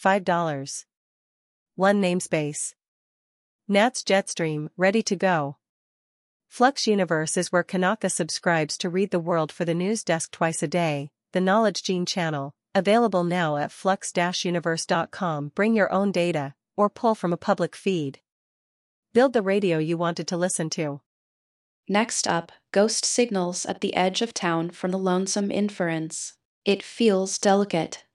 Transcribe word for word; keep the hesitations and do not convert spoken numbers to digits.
five dollars. one namespace. Nats Jetstream, ready to go. Flux Universe is where Kanaka subscribes to read the world for the news desk twice a day, the Knowledge Gene channel, available now at flux dash universe dot com. Bring your own data, or pull from a public feed. Build the radio you wanted to listen to. Next up, Ghost signals at the edge of town from the Lonesome Inference. It feels delicate,